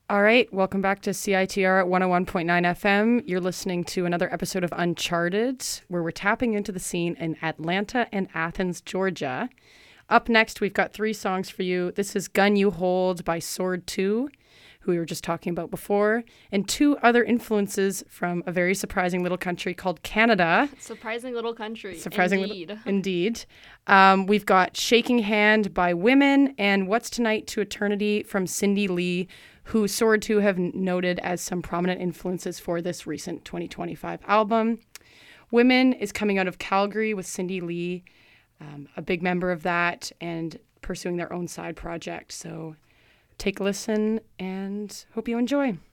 All right, welcome back to CITR at 101.9 FM. You're listening to another episode of Uncharted, where we're tapping into the scene in Atlanta and Athens, Georgia. Up next, we've got 3 songs for you. This is Gun You Hold by Sword 2, who we were just talking about before, and 2 other influences from a very surprising little country called Canada. Surprising little country. Indeed. We've got Shaking Hand by Women and What's Tonight to Eternity from Cindy Lee, who Sword 2 have noted as some prominent influences for this recent 2025 album. Women is coming out of Calgary with Cindy Lee, a big member of that, and pursuing their own side project. So take a listen and hope you enjoy.